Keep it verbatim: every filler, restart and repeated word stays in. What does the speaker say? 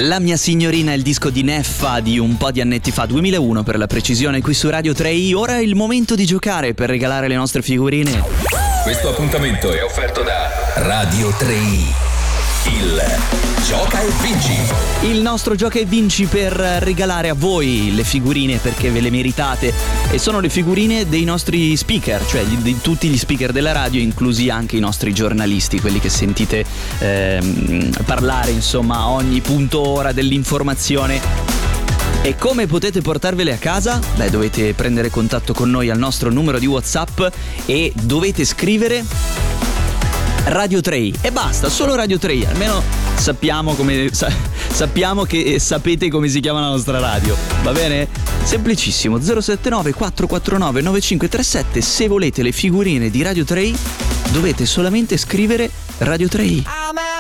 La mia signorina è il disco di Neffa di un po' di annetti fa, duemilauno per la precisione, qui su Radio tre i. Ora è il momento di giocare per regalare le nostre figurine. Questo appuntamento è offerto da Radio tre i. Il Gioca e Vinci. Il nostro Gioca e Vinci per regalare a voi le figurine perché ve le meritate. E sono le figurine dei nostri speaker, cioè di, di tutti gli speaker della radio, inclusi anche i nostri giornalisti, quelli che sentite ehm, parlare insomma a ogni punto ora dell'informazione. E come potete portarvele a casa? Beh, dovete prendere contatto con noi al nostro numero di WhatsApp e dovete scrivere Radio tre i e basta, solo Radio tre i, almeno sappiamo come sa, sappiamo che sapete come si chiama la nostra radio, va bene? Semplicissimo, zero sette nove quattro quattro nove nove cinque tre sette. Se volete le figurine di Radio tre i dovete solamente scrivere Radio tre i.